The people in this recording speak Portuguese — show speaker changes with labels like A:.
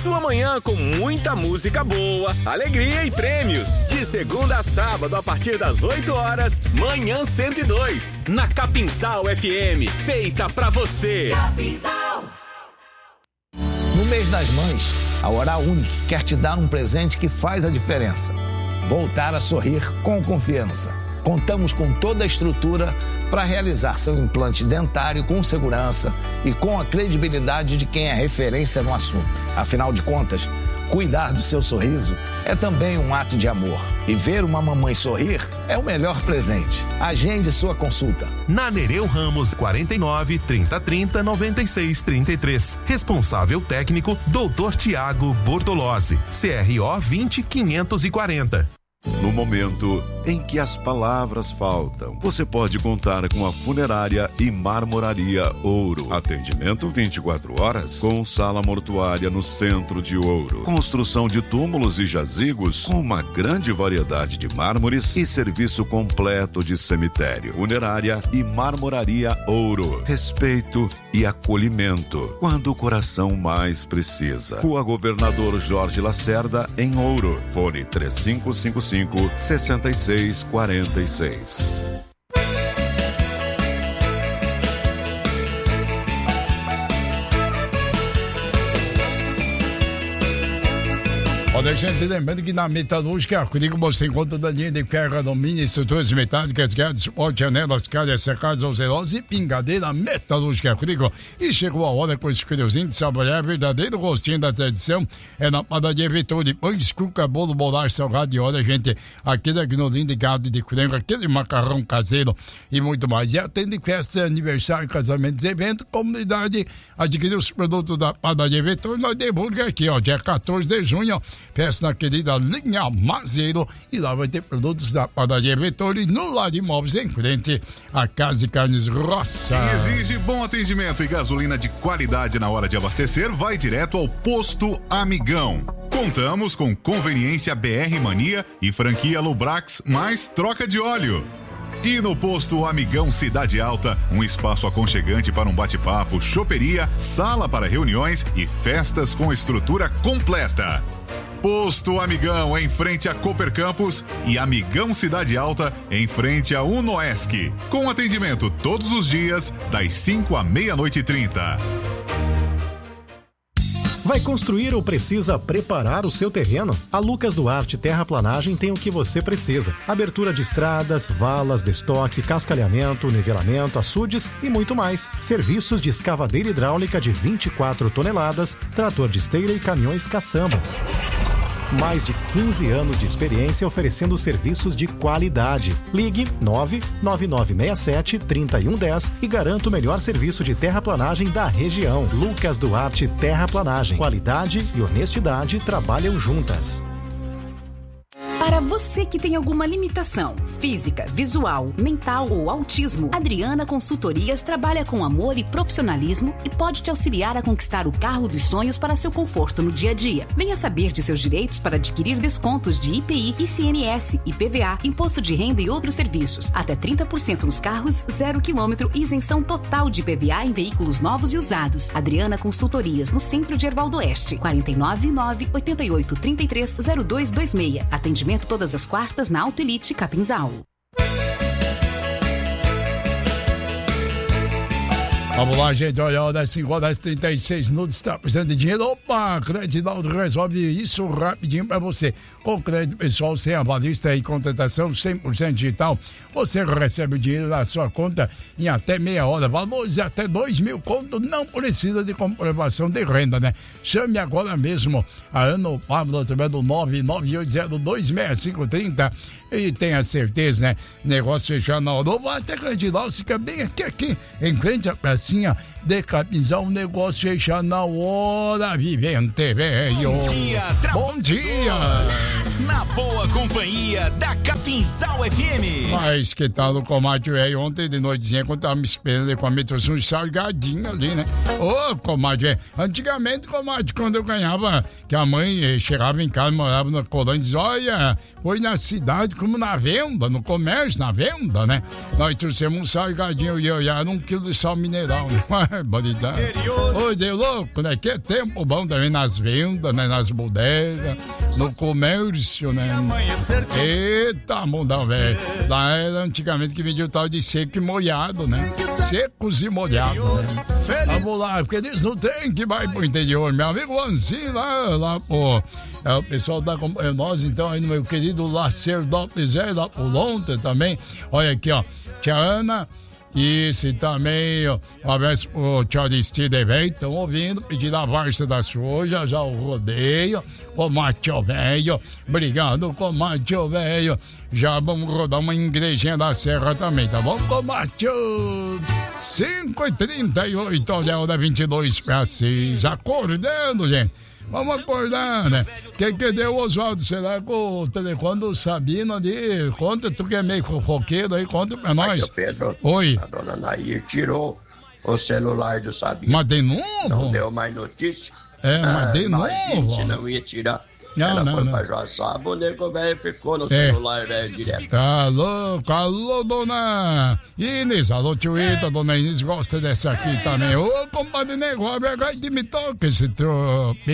A: Sua manhã com muita música boa, alegria e prêmios. De segunda a sábado, a partir das 8 horas, Manhã 102. Na Capinzal FM, feita pra você. Capinzal.
B: No mês das mães, a Oral Unique quer te dar um presente que faz a diferença. Voltar a sorrir com confiança. Contamos com toda a estrutura para realizar seu implante dentário com segurança e com a credibilidade de quem é referência no assunto. Afinal de contas, cuidar do seu sorriso é também um ato de amor. E ver uma mamãe sorrir é o melhor presente. Agende sua consulta.
C: Na Nereu Ramos, 49 3030 9633. Responsável técnico, Dr. Tiago Bortolozzi. CRO 20540.
D: No momento em que as palavras faltam, você pode contar com a Funerária e Marmoraria Ouro. Atendimento 24 horas, com sala mortuária no centro de Ouro. Construção de túmulos e jazigos com uma grande variedade de mármores e serviço completo de cemitério. Funerária e Marmoraria Ouro. Respeito e acolhimento quando o coração mais precisa. Rua Governador Jorge Lacerda, em Ouro. Fone 3555-6646.
E: Olha, gente, lembrando que na Metalúrgica Acrílico você encontra da linha de ferro, alumínio, estruturas metálicas, grades, suporte, janelas, calhas, secadas, alzerosas e pingadeira Metalúrgica Acrílico. E chegou a hora com esse friozinho de saborear verdadeiro gostinho da tradição. É na padaria Vitor de pães, cuca, bolo, bolacha, salgado e olha, gente, aquele agnolim de gado de frango, aquele macarrão caseiro e muito mais. E atende festa, aniversário, casamentos, evento, comunidade. Adquirir os produtos da padaria Vitor no Edimburgo aqui, ó, dia 14 de junho. Peça na querida linha Mazeiro e lá vai ter produtos da padaria Vettori no Lar Imóveis em frente à Casa de Carnes Roça.
F: Quem exige bom atendimento e gasolina de qualidade na hora de abastecer, vai direto ao Posto Amigão. Contamos com conveniência BR Mania e franquia Lubrax mais troca de óleo. E no Posto Amigão Cidade Alta, um espaço aconchegante para um bate-papo, choperia, sala para reuniões e festas com estrutura completa. Posto Amigão, em frente a Cooper Campus, e Amigão Cidade Alta, em frente a Unoesc. Com atendimento todos os dias, das 5 à meia-noite e 30.
G: Vai construir ou precisa preparar o seu terreno? A Lucas Duarte Terraplanagem tem o que você precisa. Abertura de estradas, valas, destoque, cascalhamento, nivelamento, açudes e muito mais. Serviços de escavadeira hidráulica de 24 toneladas, trator de esteira e caminhões caçamba. Mais de 15 anos de experiência oferecendo serviços de qualidade. Ligue 99967-3110 e garanta o melhor serviço de terraplanagem da região. Lucas Duarte Terraplanagem. Qualidade e honestidade trabalham juntas.
H: Para você que tem alguma limitação física, visual, mental ou autismo, Adriana Consultorias trabalha com amor e profissionalismo e pode te auxiliar a conquistar o carro dos sonhos para seu conforto no dia a dia. Venha saber de seus direitos para adquirir descontos de IPI, ICMS, IPVA, Imposto de Renda e outros serviços. Até 30% nos carros 0 km e isenção total de IPVA em veículos novos e usados. Adriana Consultorias, no centro de Ervaldo Oeste, 499-8833-0226. Atendimento todas as quartas na Auto Elite Capinzal.
E: Vamos lá, gente, olha, hora 5 horas 36 minutos, está precisando de dinheiro? Opa, Credinaldo resolve isso rapidinho para você. Com crédito pessoal, sem avalista e contratação 100% digital, você recebe o dinheiro na sua conta em até meia hora. Valores até 2.000 conto, não precisa de comprovação de renda, né? Chame agora mesmo a Ana ou Pablo através do 998026530 e tenha certeza, né? Negócio fechado na hora. Ou até Credinaldo, fica bem aqui, em frente à pracinha de Capinzal, um negócio fechado na hora, vivente, velho.
A: Bom dia,
E: Bom dia.
A: na boa companhia da Capinzal FM.
E: Mas que tal o comadre velho? Ontem de noitezinha, quando tava me esperando, ele comia um salgadinho ali, né? Ô, comadre velho, antigamente, comadre, quando eu ganhava, que a mãe chegava em casa, morava na colônia, dizia, olha, foi na cidade como na venda, no comércio, na venda, né? Nós trouxemos um salgadinho e eu era 1 quilo de sal mineral, né? Barbaridade. Oi, deu louco, né? Que tempo bom também nas vendas, né? Nas bodegas, no comércio, né? Eita, mundão, velho. Lá era antigamente que vendia o tal de seco e molhado, né? Secos e molhados, né? Vamos lá, porque eles não tem que vai pro interior. Meu amigo Anzinho lá, pô. É o pessoal da nós, então, aí no meu querido Lacerdote Zé, lá por Lonta também. Olha aqui, ó. Tia Ana. Isso, e também, ó, um abraço pro tio Aristide, velho, estão ouvindo, pedindo a Varsa da Soja, já o rodeio, comadre velho, obrigado, comadre velho, já vamos rodar uma igrejinha da Serra também, tá bom, comadre? 5h38, olha a hora 22 para 6, acordando, gente. Vamos acordar, né? Que deu, Oswaldo? Será que o telefone do Sabino ali? Conta, tu que é meio fofoqueiro aí, conta pra nós.
I: Seu Pedro,
E: oi.
I: A dona Nair tirou o celular do Sabino.
E: Mas de novo?
I: Não deu mais notícia.
E: Mas de novo?
I: Se não ia tirar. Ela foi pra Joaçaba, o nego velho ficou no celular velho direto.
E: Tá louco, alô, dona Inês, alô, tio Ita, dona Inês gosta dessa aqui também. Ô, compadre nego, agora que me toca esse troco.